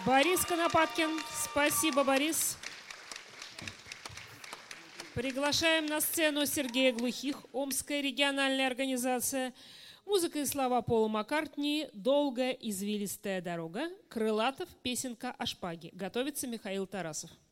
Борис Конопаткин. Спасибо, Борис. Приглашаем на сцену Сергея Глухих, Омская региональная организация. Музыка и слова Пола Маккартни, «Долгая извилистая дорога», Крылатов, песенка о шпаге. Готовится Михаил Тарасов.